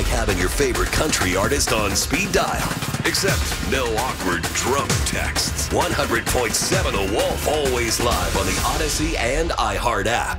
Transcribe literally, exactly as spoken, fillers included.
like having your favorite country artist on speed dial. Except no awkward drunk texts. one hundred point seven The Wolf, always live on the Odyssey and iHeart app.